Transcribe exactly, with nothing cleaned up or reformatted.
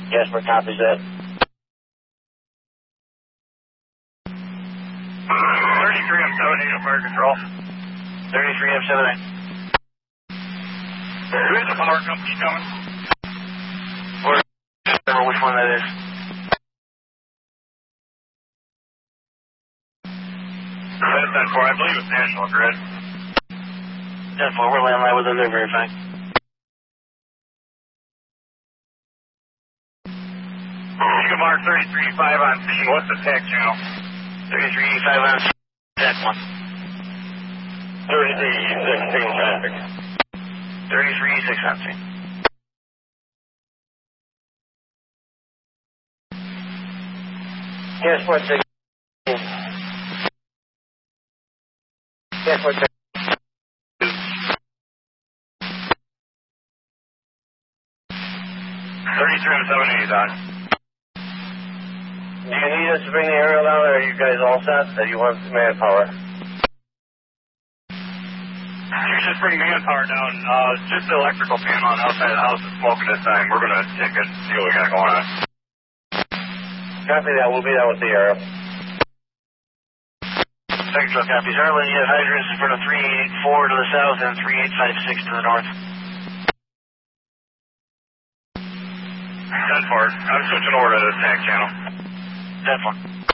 Jasper copies that. thirty-three M seventy-eight, Fire Control. thirty-three M seventy-eight. Who is the power company coming? Or remember which one that is. That's ten four, I believe it's National Grid. ten four, we're landline with them, they're verifying. You can mark thirty-three five on scene. What's the tag channel? thirty-three five on that one. thirty-three sixteen traffic. thirty-three six on scene. Jasper six. Jasper six. thirty-three M seventy-eight on. Do you need us to bring the aerial down, or are you guys all set? Or you want manpower? You just bring manpower down. Uh, just the electrical panel on the outside of the house is smoking this time. We're going to take it and see what we got going on. Copy that. We'll be down with the aerial. Second truck copies. Harlan, you have hydrants in front of three eight four to the south and three eight five six to the north. ten four. I'm switching over to the tag channel. ten four.